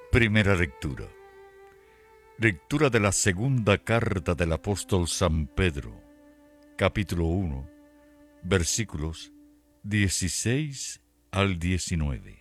Primera lectura. Lectura de la segunda carta del apóstol San Pedro, capítulo 1, versículos 16 al 19.